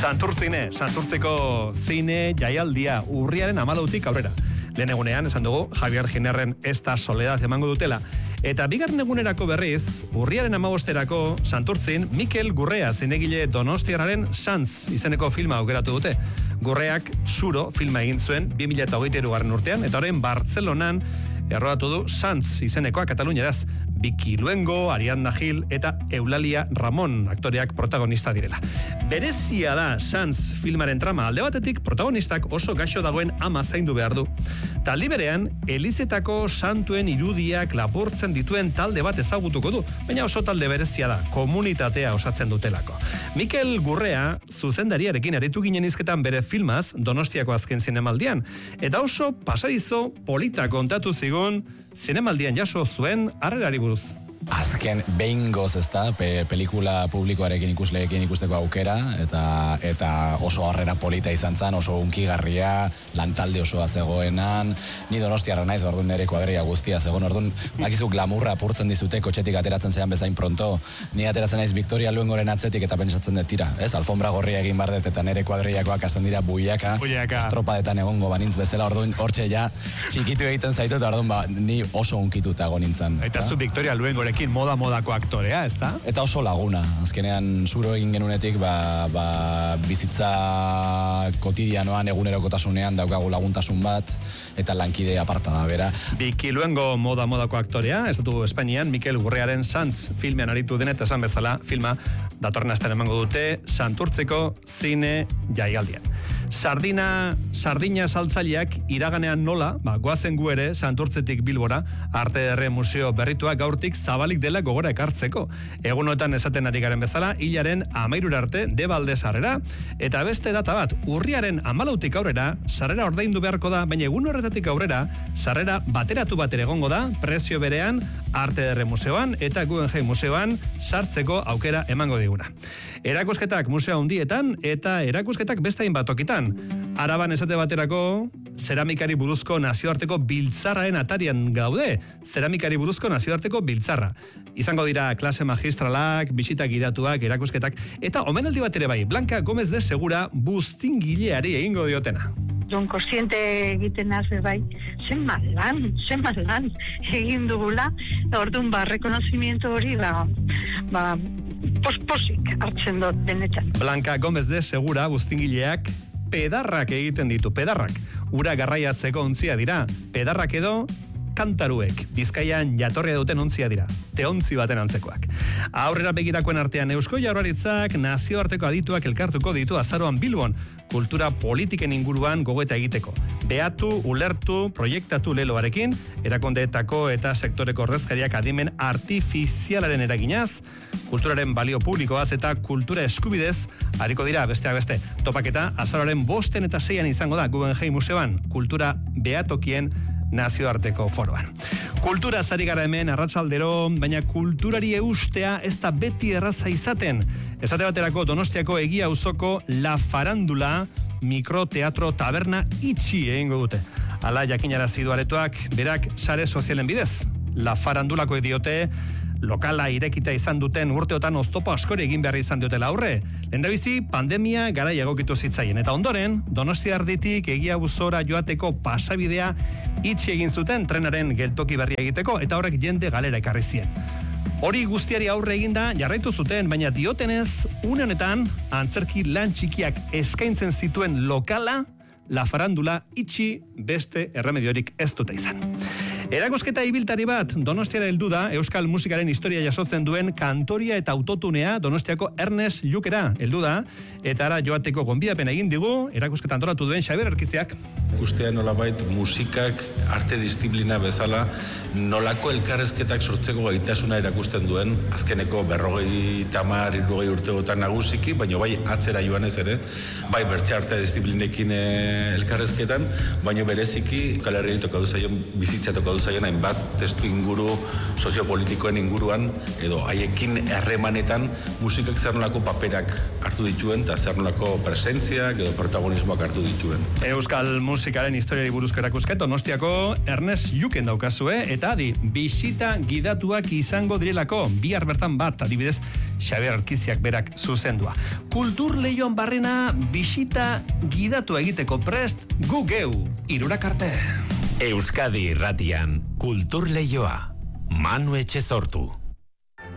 Santurtzeko zine jaialdia urriaren 14 aurrera. Lehen egunean, esan dugu, Javier Ginerren esta soledad emango dutela. Eta bigarren egunerako berriz, urriaren 15erako Santurtzin, Mikel Gurrea zinegile Donostiarraren Sants izeneko filma aukeratu dute. Gurreak Zuro filma egin zuen 2023 urtean, eta orain Bartzelonan errodatu du Sants izenekoa Kataluniaraz. Biki Luengo, Ariadna Gil eta Eulalia Ramon aktoreak protagonista direla. Berezia da Sants filmaren trama, alde batetik protagonistak oso gaixo dagoen ama zaindu behar du. Taldi berean, Elizetako santuen irudiak lapurtzen dituen talde bat ezagutuko du, baina oso talde berezia da, komunitatea osatzen dutelako. Mikel Gurrea zuzendariarekin aritu ginen izketan bere filmaz Donostiako azken zinemaldian, eta oso pasadizo polita kontatu zigun zinemaldian jaso zuen harrerari buruz. Azken behingoz, ezta, pelikula publikoarekin ikusleekin ikusteko aukera, eta oso harrera polita izan zen, oso unkigarria, lantalde osoa zegoenan, ni Donostiarra naiz, orduan nire kuadria guztia zegoen, orduan bakizu glamurra apurtzen dizute, kotxetik ateratzen zean bezain pronto, ni ateratzen naiz Victoria Luengoren atzetik eta pentsatzen dut tira, ez, alfombra gorria egin bardet, eta nire kuadriakoak hasten dira buiaka, estropadetan egongo banintz bezala, orduan hortxe ja txikitu egiten zaitu, eta orduan ni oso unkituta nintzen. Eta zu Victoria Luengorekin moda-modako aktorea, ez da? Eta oso laguna. Azkenean Zuro egin genunetik bizitza kotidianoan, egunerokotasunean daukagu laguntasun bat, eta lankide aparta da, bera. Biki Luengo moda-modako aktorea, ez dut Espainian, Mikel Gurrearen Sants filmean aritu denet, esan bezala, filma datorren astean emango dute Santurtzeko zine jaialdian. Sardina saltzaileak iraganean nola, goazen gu ere Santurtzetik Bilbora, Arte Ederre Museo berritua gaurtik zabalik dela gogora ekartzeko. Egunotan esaten ari garen bezala, hilaren 13 arte debalde sarrera, eta beste data bat, urriaren 14tik aurrera, sarrera ordaindu beharko da, baina egun horretatik aurrera, sarrera bateratu batera egongo da, prezio berean, Arte Ederre Museoan eta Guggenheim Museoan sartzeko aukera emango diguna. Erakusketak museo handietan eta erakusketak beste hainbat tokitan. Araban esate baterako, zeramikari buruzko nazioarteko biltzarraren atarian gaude. Zeramikari buruzko nazioarteko biltzarra. Izango dira klase magistralak, bisitak gidatuak, erakusketak, eta omenaldi bat ere bai, Blanca Gómez de Segura buztingileari egingo diotena. Don kontziente egiten azbe bai, zenbat lan egin dugula, orduan rekonozimiento hori posik hartzen dut benetan. Blanca Gómez de Segura buztingileak pedarrak egiten ditu, pedarrak. Ura garraiatzeko ontzia dira, pedarrak edo kantaruek, Bizkaian jatorria duten ontzia dira, teontzi baten antzekoak. Aurrera begirakoen artean Eusko Jaurlaritzak nazioarteko adituak elkartuko ditu azaroan Bilbon, kultura politiken inguruan gogoeta egiteko. Beatu, ulertu, proiektatu leloarekin, erakondeetako eta sektoreko ordezkariak adimen artifizialaren eraginaz, kulturaren balio publikoaz eta kultura eskubidez, hariko dira besteak beste. Topaketa azaroaren 5 eta 6 izango da Guggenheim Museoan, kultura beatokien nazioarteko foroan. Kultura zari gara hemen, arratsaldero, baina kulturari eustea ez da beti erraza izaten. Esate baterako Donostiako Egia auzoko La Farandula mikroteatro taberna itxi egingo dute. Hala jakinarazi du aretoak, berak sare sozialen bidez. La Farandulako diote, lokala irekita izan duten urteotan oztopo askori egin behar izan diotela aurre. Lehendabizi, pandemia garai egokitu zitzaien. Eta ondoren, Donostiarditik Egia auzora joateko pasabidea itxi egin zuten trenaren geltoki berria egiteko, eta horrek jende galera ekarri zien. Hori guztiari aurre eginda jarraitu zuten, baina diotenez, une honetan, antzerki lan txikiak eskaintzen zituen lokala, La Farandula itxi beste erremediorik ez dute izan. Erakusketa ibiltari bat Donostiara heldu da euskal musikaren historia jasotzen duen kantoria eta autotunea Donostiako Ernest Lukera heldu da, eta ara joateko gonbidapen egin digu erakusketa antolatu duen Xabier Erkiziak. Ikustea nolabait musikak arte disiplina bezala nolako elkarrezketak sortzeko gaitasuna erakusten duen azkeneko 50-60 urteotan nagusiki, baina bai atzera joanez ere, bai bertze arte disiplinekin elkarrezketan, baina bereziki Euskal Herriari tokatu zaion bizitza tokatu zaien hainbat testu inguru soziopolitikoen inguruan, edo haiekin harremanetan musikak zer nolako paperak hartu dituen, eta zer nolako presentziak edo protagonismoak hartu dituen. Euskal musikaren historiari buruzko erakusket, Donostiako Ernest Lluken daukazue, eta adi, bisita gidatuak izango direlako, bihar bertan bat, adibidez, Xabier Arkiziak berak zuzendua. Kultur Leioan barrena, bisita gidatu egiteko prest, gu geu, 3 arte. Euskadi Irratian, Kultur Leioa, Manu Etxezortu.